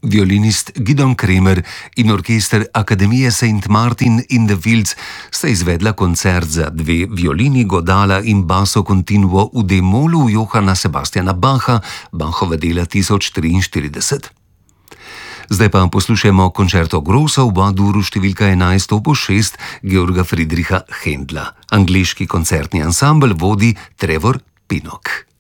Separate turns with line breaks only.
Violinist Gidon Kremer in orkester Akademije St. Martin in the Fields sta izvedla koncert za dve violini, godala in basso continuo v D-molu Johana Sebastiana Bacha, Bachova dela 1043. Zdaj pa poslušajmo koncerto grosso v B-duru številka 11 op. 6 Georga Friedricha Händla. Angleški koncertni ansambel vodi Trevor Pinnock.